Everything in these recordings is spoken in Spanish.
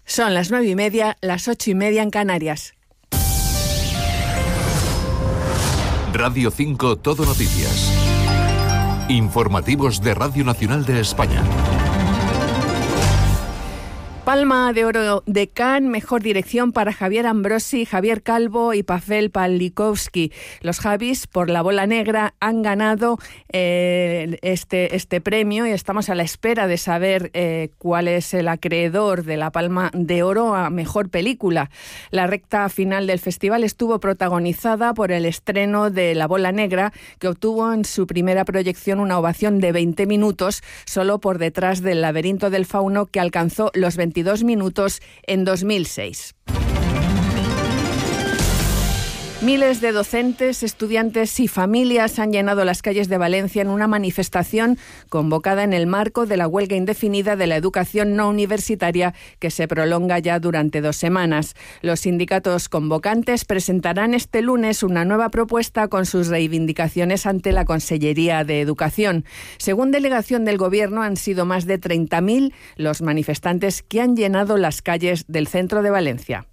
Son las 9:30, las 8:30 en Canarias. Radio 5 Todo Noticias. Informativos de Radio Nacional de España. Palma de Oro de Cannes, mejor dirección para Javier Ambrosi, Javier Calvo y Pavel Pawlikowski. Los Javis, por La Bola Negra, han ganado este premio y estamos a la espera de saber cuál es el acreedor de la Palma de Oro a mejor película. La recta final del festival estuvo protagonizada por el estreno de La Bola Negra, que obtuvo en su primera proyección una ovación de 20 minutos, solo por detrás del Laberinto del Fauno, que alcanzó los 22 minutos en 2006. Miles de docentes, estudiantes y familias han llenado las calles de Valencia en una manifestación convocada en el marco de la huelga indefinida de la educación no universitaria, que se prolonga ya durante 2 semanas. Los sindicatos convocantes presentarán este lunes una nueva propuesta con sus reivindicaciones ante la Consellería de Educación. Según delegación del Gobierno, han sido más de 30.000 los manifestantes que han llenado las calles del centro de Valencia.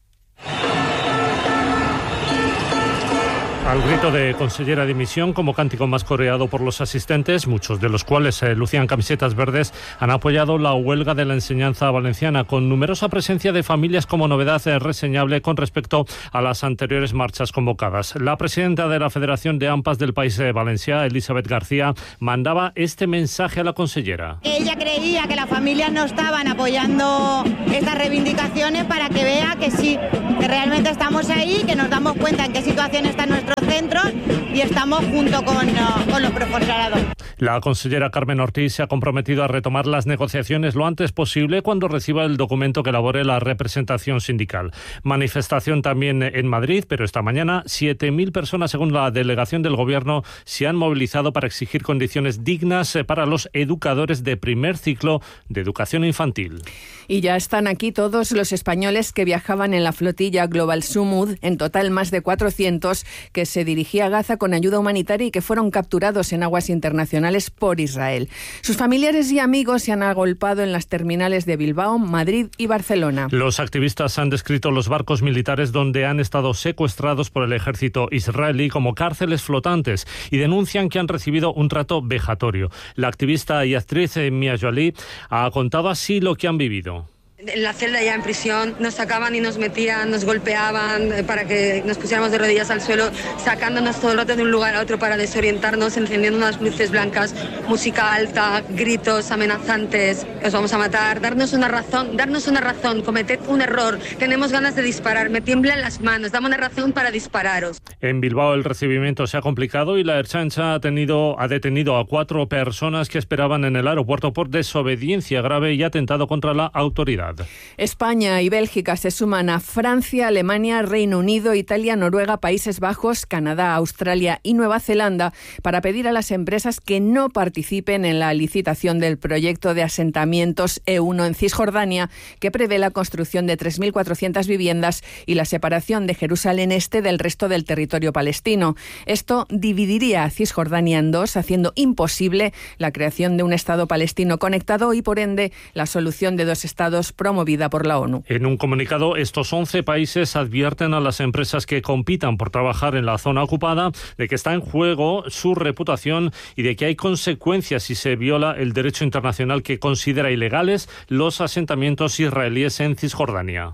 Al grito de consellera de dimisión, como cántico más coreado por los asistentes, muchos de los cuales lucían camisetas verdes, han apoyado la huelga de la enseñanza valenciana, con numerosa presencia de familias como novedad reseñable con respecto a las anteriores marchas convocadas. La presidenta de la Federación de AMPAs del País Valencià, Elisabet García, mandaba este mensaje a la consellera. Ella creía que las familias no estaban apoyando estas reivindicaciones, para que vea que sí, que realmente estamos ahí, que nos damos cuenta en qué situación está nuestro centros y estamos junto con los profesorados. La consellera Carmen Ortiz se ha comprometido a retomar las negociaciones lo antes posible cuando reciba el documento que elabore la representación sindical. Manifestación también en Madrid, pero esta mañana 7.000 personas, según la delegación del Gobierno, se han movilizado para exigir condiciones dignas para los educadores de primer ciclo de educación infantil. Y ya están aquí todos los españoles que viajaban en la flotilla Global Sumud, en total más de 400, que se dirigía a Gaza con ayuda humanitaria y que fueron capturados en aguas internacionales por Israel. Sus familiares y amigos se han agolpado en las terminales de Bilbao, Madrid y Barcelona. Los activistas han descrito los barcos militares donde han estado secuestrados por el ejército israelí como cárceles flotantes y denuncian que han recibido un trato vejatorio. La activista y actriz Mia Jolie ha contado así lo que han vivido. En la celda ya en prisión nos sacaban y nos metían, nos golpeaban para que nos pusiéramos de rodillas al suelo, sacándonos todo el rato de un lugar a otro para desorientarnos, encendiendo unas luces blancas, música alta, gritos amenazantes, os vamos a matar, darnos una razón, cometed un error, tenemos ganas de disparar, me tiemblan las manos, dame una razón para dispararos. En Bilbao el recibimiento se ha complicado y la Ertzaintza ha detenido a 4 personas que esperaban en el aeropuerto por desobediencia grave y atentado contra la autoridad. España y Bélgica se suman a Francia, Alemania, Reino Unido, Italia, Noruega, Países Bajos, Canadá, Australia y Nueva Zelanda para pedir a las empresas que no participen en la licitación del proyecto de asentamientos E1 en Cisjordania, que prevé la construcción de 3.400 viviendas y la separación de Jerusalén Este del resto del territorio palestino. Esto dividiría a Cisjordania en 2, haciendo imposible la creación de un Estado palestino conectado y, por ende, la solución de 2 estados promovida por la ONU. En un comunicado, estos 11 países advierten a las empresas que compitan por trabajar en la zona ocupada de que está en juego su reputación y de que hay consecuencias si se viola el derecho internacional que considera ilegales los asentamientos israelíes en Cisjordania.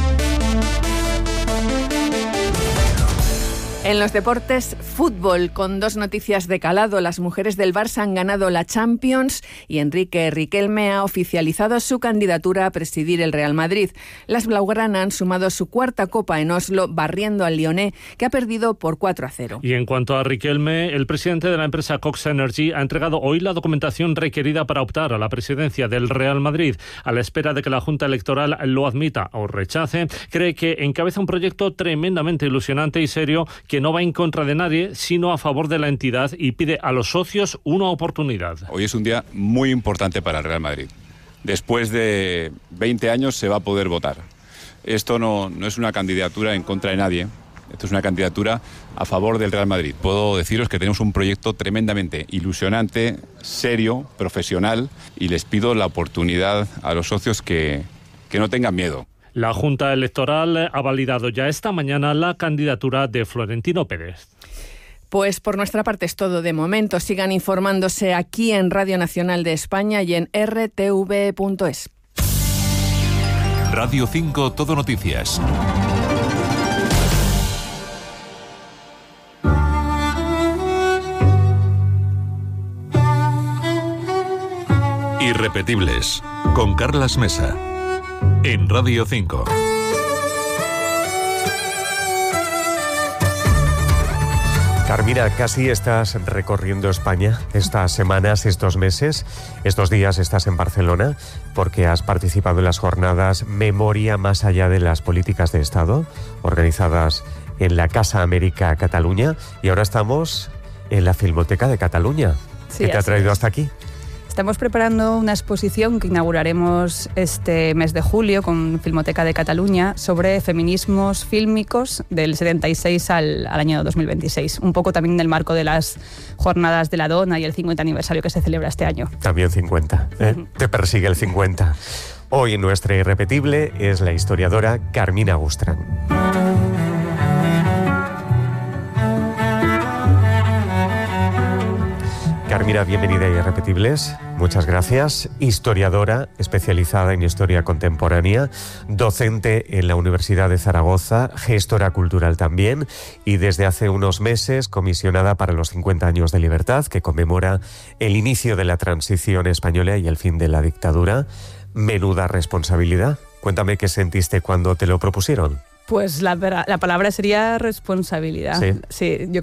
En los deportes, fútbol, con 2 noticias de calado. Las mujeres del Barça han ganado la Champions y Enrique Riquelme ha oficializado su candidatura a presidir el Real Madrid. Las blaugrana han sumado su 4ª Copa en Oslo, barriendo al Lyonnais, que ha perdido por 4-0. Y en cuanto a Riquelme, el presidente de la empresa Cox Energy ha entregado hoy la documentación requerida para optar a la presidencia del Real Madrid. A la espera de que la Junta Electoral lo admita o rechace, cree que encabeza un proyecto tremendamente ilusionante y serio que no va en contra de nadie, sino a favor de la entidad, y pide a los socios una oportunidad. Hoy es un día muy importante para el Real Madrid. Después de 20 años se va a poder votar. Esto no es una candidatura en contra de nadie. Esto es una candidatura a favor del Real Madrid. Puedo deciros que tenemos un proyecto tremendamente ilusionante, serio, profesional, y les pido la oportunidad a los socios que que no tengan miedo. La Junta Electoral ha validado ya esta mañana la candidatura de Florentino Pérez. Pues por nuestra parte es todo de momento. Sigan informándose aquí en Radio Nacional de España y en rtv.es. Radio 5 Todo Noticias. Irrepetibles, con Carlas Mesa, en Radio 5. Carmina, casi estás recorriendo España estas semanas, estos meses. Estos días estás en Barcelona porque has participado en las jornadas Memoria más allá de las políticas de Estado, organizadas en la Casa América Cataluña, y ahora estamos en la Filmoteca de Cataluña. Sí, ¿Qué te ha traído hasta aquí? Estamos preparando una exposición que inauguraremos este mes de julio con Filmoteca de Cataluña sobre feminismos fílmicos del 76 al año 2026. Un poco también en el marco de las jornadas de la Dona y el 50 aniversario que se celebra este año. También 50, ¿eh? Te persigue el 50. Hoy nuestra irrepetible es la historiadora Carmina Gustran. Carmina, bienvenida a Irrepetibles. Muchas gracias. Historiadora especializada en historia contemporánea, docente en la Universidad de Zaragoza, gestora cultural también, y desde hace unos meses comisionada para los 50 años de libertad, que conmemora el inicio de la transición española y el fin de la dictadura. Menuda responsabilidad. Cuéntame qué sentiste cuando te lo propusieron. Pues la palabra sería responsabilidad. Sí. Sí, yo creo